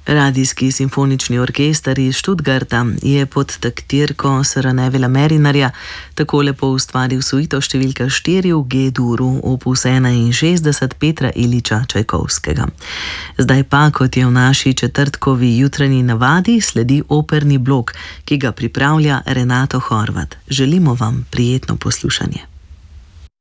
Radijski simfonični orkester iz Stuttgarta je pod taktirko Sira Nevilla Marinarja takole poustvaril suito številka 4 v G-duru opus 61 Petra Iljiča Čajkovskega. Zdaj pa, kot je v naši četrtkovi jutranji navadi, sledi operni blok, ki ga pripravlja Renato Horvat. Želimo vam prijetno poslušanje.